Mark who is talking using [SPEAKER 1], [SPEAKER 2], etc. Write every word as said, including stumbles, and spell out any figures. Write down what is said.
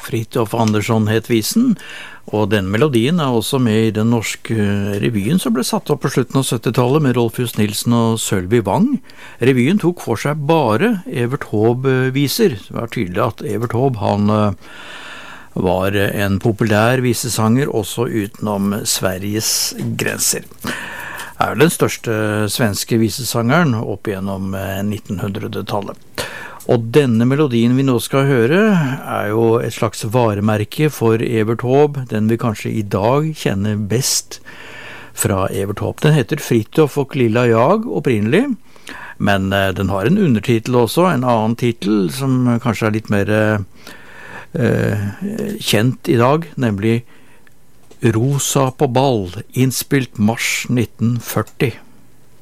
[SPEAKER 1] Fridtjof Andersson het visen, og den melodien er også med i den norske revyen som ble satt opp på slutten av syttitallet med Rolf-Just Nilsen og Sølvi Wang. Revyen tok for seg bare Evert Taube-viser. Det var tydelig at Evert Taube, han var en populær visesanger også utenom Sveriges grenser. Er den største svenske visesangeren opp gjennom nittenhundretallet. Og denne melodien vi nå skal høre er jo et slags varemerke for Evert Taube, den vi kanskje i dag kjenner best fra Evert Taube. Den heter Fridtjof og Lilla Jag opprinnelig, men den har en undertitel også, en annen titel som kanskje er litt mer eh, kjent i dag, nemlig Rosa på ball, innspilt mars nitten førti.